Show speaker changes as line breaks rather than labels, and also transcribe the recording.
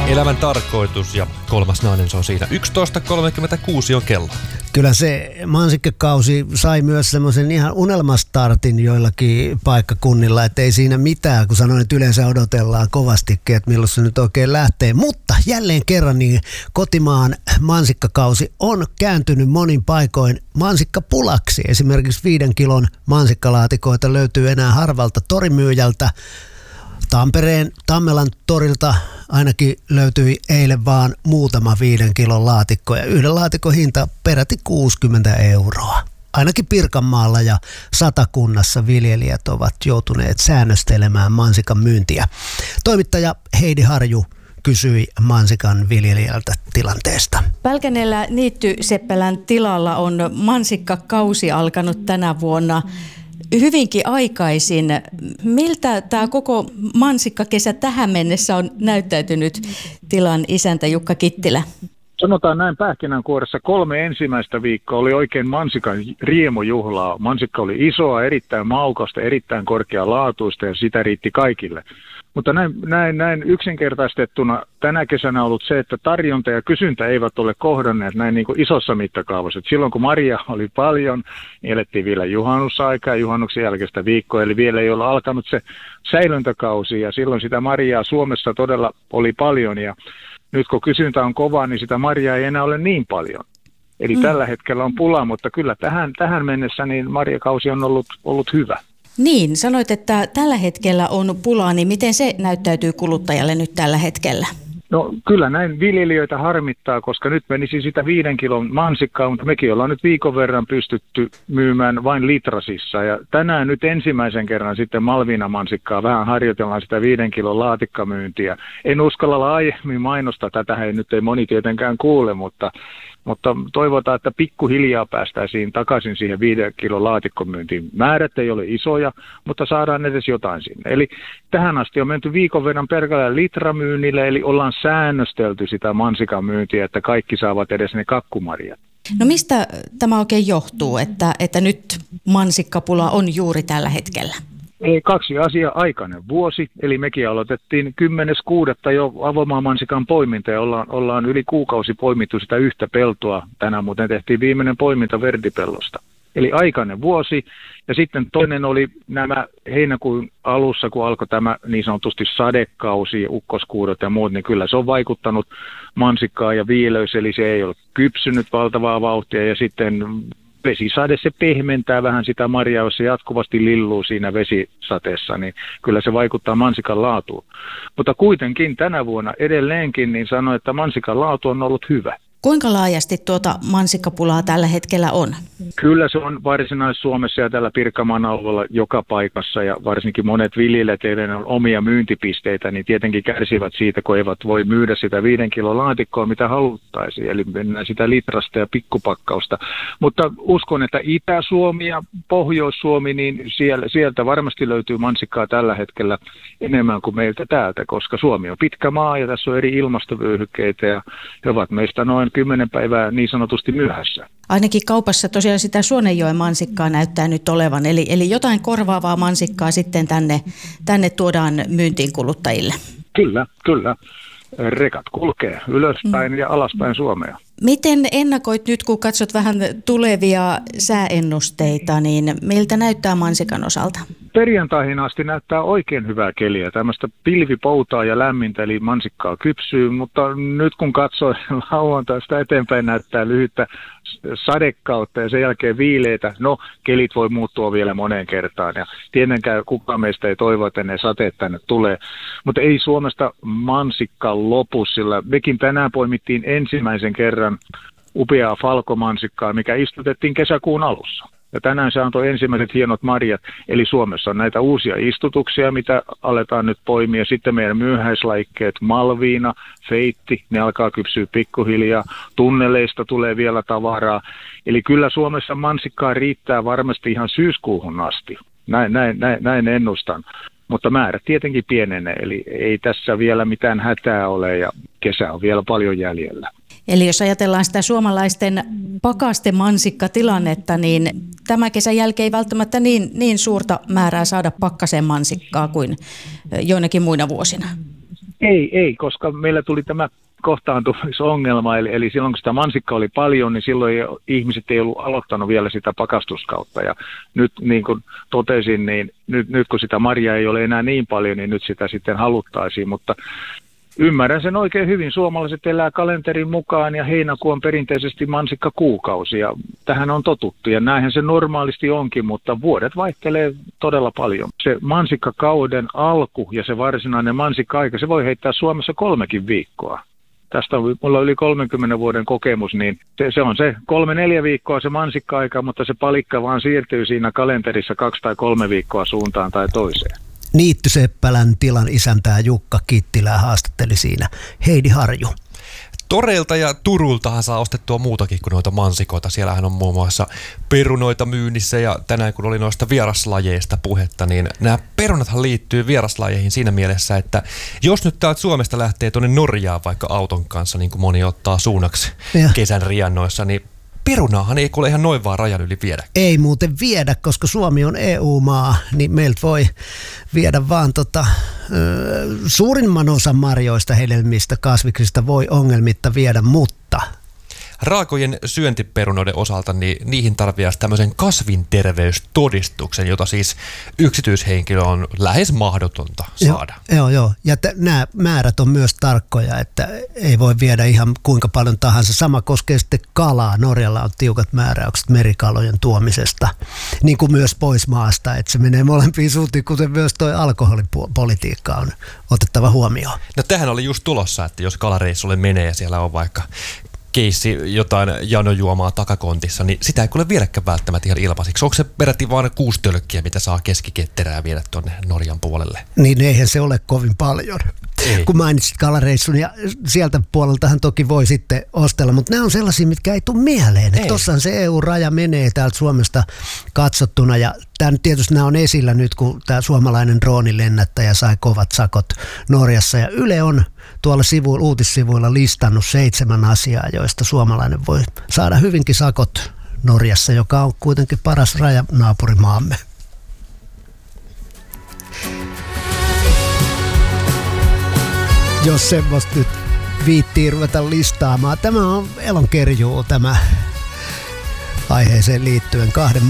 Elämän tarkoitus ja kolmas nainen se on siinä. 11.36 on kello.
Kyllä se mansikkakausi sai myös semmoisen ihan unelmastartin joillakin paikkakunnilla, että ei siinä mitään, kun sanoin, että yleensä odotellaan kovastikin, että milloin se nyt oikein lähtee. Mutta jälleen kerran niin kotimaan mansikkakausi on kääntynyt monin paikoin mansikkapulaksi. Esimerkiksi 5 kilon mansikkalaatikoita löytyy enää harvalta torimyyjältä. Tampereen Tammelan torilta ainakin löytyi eilen vaan muutama 5 kilon laatikko ja yhden laatikon hinta peräti 60 €. Ainakin Pirkanmaalla ja Satakunnassa viljelijät ovat joutuneet säännöstelemään mansikan myyntiä. Toimittaja Heidi Harju kysyi mansikan viljelijältä tilanteesta.
Pälkäneellä Niitty-Seppälän tilalla on mansikkakausi alkanut tänä vuonna hyvinkin aikaisin. Miltä tämä koko mansikkakesä tähän mennessä on näyttäytynyt, tilan isäntä Jukka Kittilä?
Sanotaan näin pähkinänkuoressa 3 ensimmäistä viikkoa oli oikein mansikan riemujuhlaa. Mansikka oli isoa, erittäin maukasta, erittäin korkealaatuista ja sitä riitti kaikille. Mutta näin yksinkertaistettuna tänä kesänä on ollut se, että tarjonta ja kysyntä eivät ole kohdanneet näin niin kuin isossa mittakaavassa. Silloin kun marjaa oli paljon, niin elettiin vielä juhannusaikaa ja juhannuksen jälkeistä viikkoa, eli vielä ei ole alkanut se säilöntäkausi ja silloin sitä marjaa Suomessa todella oli paljon ja nyt kun kysyntä on kova, niin sitä marjaa ei enää ole niin paljon. Eli tällä hetkellä on pula, mutta kyllä tähän mennessä niin marjakausi on ollut hyvä.
Niin, sanoit, että tällä hetkellä on pulaa, niin miten se näyttäytyy kuluttajalle nyt tällä hetkellä?
No kyllä näin viljelijöitä harmittaa, koska nyt menisi sitä 5 kilon mansikkaa, mutta mekin ollaan nyt viikon verran pystytty myymään vain litrasissa. Ja tänään nyt ensimmäisen kerran sitten Malviina mansikkaa vähän harjoitellaan sitä 5 kilon laatikkamyyntiä. En uskalla laajemmin mainostaa, tätä nyt ei moni tietenkään kuule, mutta toivotaan, että pikkuhiljaa päästäisiin takaisin siihen 5 kilon laatikkomyyntiin. Määrät ei ole isoja, mutta saadaan edes jotain sinne. Eli tähän asti on menty viikon verran pelkällä litramyynnille, eli ollaan säännöstelty sitä mansikan myyntiä, että kaikki saavat edes ne kakkumarjat.
No mistä tämä oikein johtuu, että nyt mansikkapula on juuri tällä hetkellä?
2 asiaa, aikainen vuosi, eli mekin aloitettiin 10.6. jo avomaamansikan poiminta ja ollaan yli kuukausi poimittu sitä yhtä peltoa. Tänään muuten tehtiin viimeinen poiminta verdipellosta. Eli aikainen vuosi ja sitten toinen oli nämä heinäkuun alussa, kun alkoi tämä niin sanotusti sadekausi, ukkoskuudot ja muut, niin kyllä se on vaikuttanut mansikkaan ja viileys, eli se ei ole kypsynyt valtavaa vauhtia ja sitten vesisade se pehmentää vähän sitä marjaa, jos se jatkuvasti lilluu siinä vesisateessa, niin kyllä se vaikuttaa mansikan laatuun. Mutta kuitenkin tänä vuonna edelleenkin niin sanoi, että mansikan laatu on ollut hyvä.
Kuinka laajasti tuota mansikkapulaa tällä hetkellä on?
Kyllä se on Varsinais-Suomessa ja tällä Pirkanmaan alueella joka paikassa ja varsinkin monet viljelijät, joiden on omia myyntipisteitä, niin tietenkin kärsivät siitä, kun eivät voi myydä sitä 5 kilon laatikkoa, mitä haluttaisiin. Eli mennään sitä litrasta ja pikkupakkausta. Mutta uskon, että Itä-Suomi ja Pohjois-Suomi, niin sieltä varmasti löytyy mansikkaa tällä hetkellä enemmän kuin meiltä täältä, koska Suomi on pitkä maa ja tässä on eri ilmastovyöhykkeitä ja he ovat meistä noin 10 päivää niin sanotusti myöhässä.
Ainakin kaupassa tosiaan sitä Suonenjoen mansikkaa näyttää nyt olevan, eli jotain korvaavaa mansikkaa sitten tänne tuodaan myyntiin kuluttajille.
Kyllä. Rekat kulkee ylöspäin ja alaspäin Suomea.
Miten ennakoit nyt, kun katsot vähän tulevia sääennusteita, niin miltä näyttää mansikan osalta?
Perjantaihin asti näyttää oikein hyvää keliä. Tämmöistä pilvipoutaa ja lämmintä, eli mansikkaa kypsyy, mutta nyt kun katsoo lauantaista eteenpäin näyttää lyhyttä sadekautta ja sen jälkeen viileitä. No, kelit voi muuttua vielä moneen kertaan ja tietenkään kukaan meistä ei toivo, että ne sateet tänne tulee. Mutta ei Suomesta mansikka lopu, sillä mekin tänään poimittiin ensimmäisen kerran upeaa falkomansikkaa, mikä istutettiin kesäkuun alussa. Ja tänään se antoi ensimmäiset hienot marjat, eli Suomessa on näitä uusia istutuksia, mitä aletaan nyt poimia. Sitten meidän myöhäislaikkeet, Malviina, Feitti, ne alkaa kypsyä pikkuhiljaa. Tunneleista tulee vielä tavaraa. Eli kyllä Suomessa mansikkaa riittää varmasti ihan syyskuuhun asti. Näin ennustan. Mutta määrä tietenkin pienenee, eli ei tässä vielä mitään hätää ole ja kesä on vielä paljon jäljellä.
Eli jos ajatellaan sitä suomalaisten pakastemansikkatilannetta, niin tämä kesän jälkeen ei välttämättä niin suurta määrää saada pakkaseen mansikkaa kuin joinakin muina vuosina.
Ei, koska meillä tuli tämä kohtaantumisongelma, eli silloin kun sitä mansikkaa oli paljon, niin silloin ihmiset ei ollut aloittanut vielä sitä pakastuskautta. Ja nyt niin kuin totesin, niin nyt kun sitä marjaa ei ole enää niin paljon, niin nyt sitä sitten haluttaisiin, mutta ymmärrän sen oikein hyvin. Suomalaiset elää kalenterin mukaan ja heinäkuu on perinteisesti mansikkakuukausi ja tähän on totuttu ja näinhän se normaalisti onkin, mutta vuodet vaihtelee todella paljon. Se mansikkakauden alku ja se varsinainen mansikka-aika, se voi heittää Suomessa 3 viikkoa. Tästä on mulla yli 30 vuoden kokemus, niin se on se 3-4 viikkoa se mansikka-aika, mutta se palikka vaan siirtyy siinä kalenterissa 2 tai 3 viikkoa suuntaan tai toiseen.
Niitty Seppälän tilan isäntää Jukka Kittilää haastatteli siinä Heidi Harju.
Toreilta ja Turultahan saa ostettua muutakin kuin noita mansikoita. Siellähän on muun muassa perunoita myynnissä ja tänään kun oli noista vieraslajeista puhetta, niin nämä perunathan liittyy vieraslajeihin siinä mielessä, että jos nyt täältä Suomesta lähtee tuonne Norjaan vaikka auton kanssa, niin kuin moni ottaa suunnaksi kesän riannoissa, niin perunaahan ei kuule ihan noin vaan rajan yli viedä.
Ei muuten viedä, koska Suomi on EU-maa, niin meiltä voi viedä vaan suurimman osan marjoista, hedelmistä, kasviksista voi ongelmitta viedä, mutta
Raakojen syöntiperunoiden osalta niin niihin tarvitsisi tämmöisen kasvinterveystodistuksen, jota siis yksityishenkilö on lähes mahdotonta saada.
Joo. Ja nämä määrät on myös tarkkoja, että ei voi viedä ihan kuinka paljon tahansa. Sama koskee sitten kalaa. Norjalla on tiukat määräykset merikalojen tuomisesta, niin kuin myös pois maasta. Että se menee molempiin suuntiin, kuten myös tuo alkoholipolitiikka on otettava huomioon.
No tähän oli just tulossa, että jos kalareissulle menee ja siellä on vaikka keissi jotain janojuomaa takakontissa, niin sitä ei kuule viedäkään välttämättä ihan ilmaisiksi. Onko se peräti vain 6 tölkkiä, mitä saa keskiketterää viedä tuonne Norjan puolelle?
Niin eihän se ole kovin paljon. Ei. Kun mainitsit kalareissun, ja sieltä puoleltahan toki voi sitten ostella, mutta nämä on sellaisia, mitkä ei tule mieleen. Tuossahan se EU-raja menee täältä Suomesta katsottuna, ja tietysti nämä on esillä nyt, kun tämä suomalainen droonilennättäjä sai kovat sakot Norjassa, ja Yle on tuolla uutissivuilla listannut 7 asiaa, joista suomalainen voi saada hyvinkin sakot Norjassa, joka on kuitenkin paras rajanaapurimaamme. Jos semmoista nyt viittiin ruveta listaamaan. Tämä on Elonkerjuu, tämä aiheeseen liittyen 2